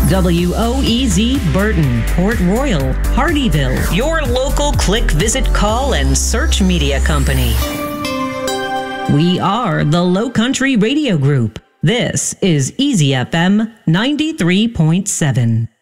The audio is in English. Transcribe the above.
WOEZ Burton, Port Royal, Hardyville, your local click, visit, call, and search media company. We are the Low Country Radio Group. This is Easy FM 93.7.